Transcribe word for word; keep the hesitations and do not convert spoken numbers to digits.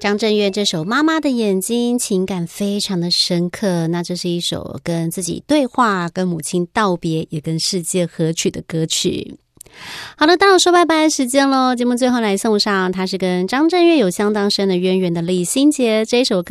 张震岳这首《妈妈的眼睛》情感非常的深刻，那这是一首跟自己对话、跟母亲道别，也跟世界合曲的歌曲。好的，到了说拜拜的时间咯，节目最后来送上，他是跟张震岳有相当深的渊源的李心洁这一首歌。